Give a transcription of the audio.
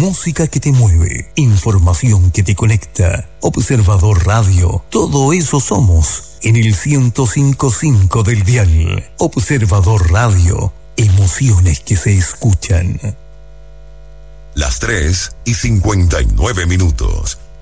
música que te mueve, información que te conecta. Observador Radio, todo eso somos en el 105.5 del dial. Observador Radio, emociones que se escuchan. Las 3:59.